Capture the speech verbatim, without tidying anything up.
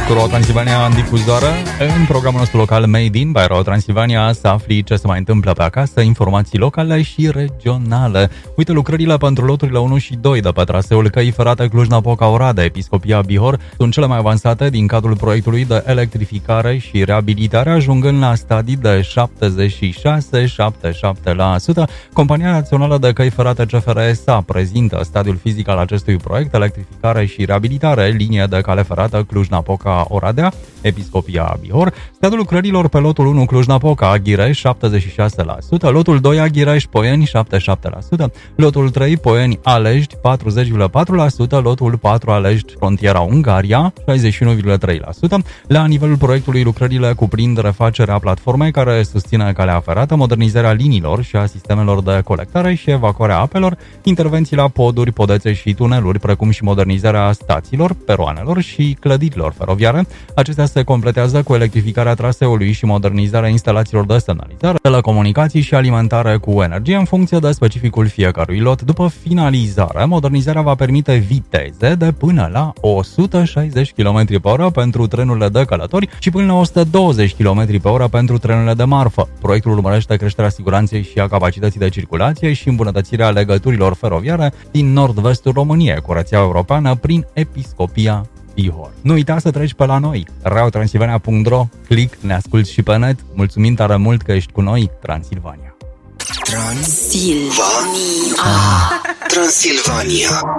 cu Road Transilvania în difuzare. În programul nostru local Made in by Road Transilvania să afli ce se mai întâmplă pe acasă, informații locale și regionale. Uite, lucrările pentru loturile unu și doi de pe traseul căii ferate Cluj-Napoca-Oradea, Episcopia Bihor, sunt cele mai avansate din cadrul proiectului de electrificare și reabilitare, ajungând la stadii de șaptezeci și șase virgulă șaptezeci și șapte la sută. Compania Națională de Căi Ferate C F R S A prezintă stadiul fizic al acestui proiect, electrificare și reabilitare, linie de cale ferată Cluj-Napoca-Oradea, Episcopia Bihor. Stadiul lucrărilor pe lotul unu Cluj-Napoca-Ghireș șaptezeci și șase la sută, lotul doi Aghireș-Poieni șaptezeci și șapte la sută, lotul trei Poieni-Alești patruzeci virgulă patru la sută, lotul patru Alești-Frontiera Ungaria șaizeci și unu virgulă trei la sută. La nivelul proiectului, lucrările cuprind refacerea platformei care susține calea ferată, modernizarea liniilor și a sistemelor de colectare și evacuarea apelor, intervenții la poduri, podețe și tuneluri, precum și modernizarea stațiilor, peroanelor și clădirilor feroviare. Acestea se completează cu electrificarea traseului și modernizarea instalațiilor de semnalizare, telecomunicații și alimentare cu energie în funcție de specificul fiecărui lot. După finalizare, modernizarea va permite viteze de până la o sută șaizeci de kilometri pe oră pentru trenurile de călători și până la o sută douăzeci de kilometri pe oră pentru trenurile de marfă. Proiectul urmărește creșterea siguranței și a capacității de circulație și îmbunătățirea legăturilor feroviare din nord-vestul României cu rețeaua europeană prin Episcopia Bihor. Nu uita să treci pe la noi, road transilvania punct ro, click, ne asculti și pe net. Mulțumim tare mult că ești cu noi, Transilvania. Transilvania. Ah. Transilvania.